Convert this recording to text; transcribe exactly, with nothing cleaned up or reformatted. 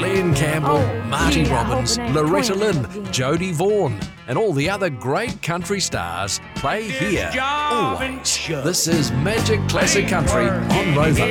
Glenn Campbell, Oh, Marty yeah, I hope Robbins, it ain't Loretta twenty Lynn, again. Jodie Vaughan, and all the other great country stars play here Job and always. shove. This is Magic Classic Country on Rover.